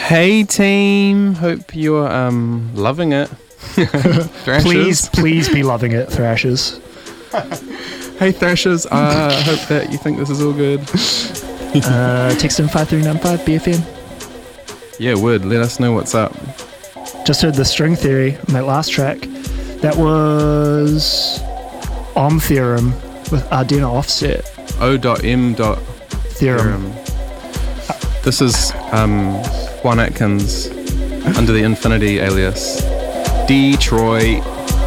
Hey team, hope you're loving it. Please be loving it, Thrashers. Hey Thrashers, hope that you think this is all good. Text in 5395 BFN. Yeah, would let us know what's up. Just heard the string theory on that last track. That was Om Theorem with Ardena Offset. O.M. Theorem. This is Juan Atkins under the Infinity alias Detroit.